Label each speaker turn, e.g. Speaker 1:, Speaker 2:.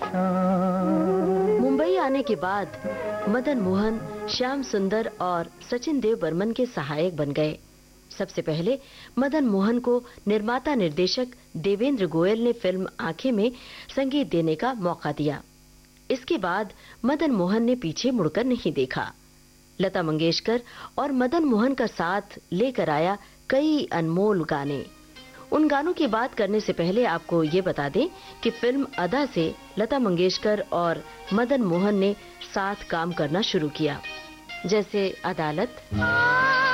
Speaker 1: मुंबई आने के बाद मदन मोहन श्याम सुंदर और सचिन देव बर्मन के सहायक बन गए। सबसे पहले मदन मोहन को निर्माता निर्देशक देवेंद्र गोयल ने फिल्म आंखें में संगीत देने का मौका दिया। इसके बाद मदन मोहन ने पीछे मुड़कर नहीं देखा। लता मंगेशकर और मदन मोहन का साथ लेकर आया कई अनमोल गाने। उन गानों की बात करने से पहले आपको ये बता दें कि फिल्म अदा से लता मंगेशकर और मदन मोहन ने साथ काम करना शुरू किया, जैसे अदालत,